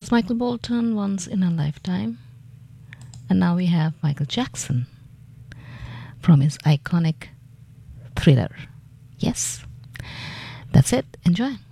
was Michael Bolton, Once in a Lifetime. And now we have Michael Jackson from his iconic Thriller. Yes, that's it. Enjoy.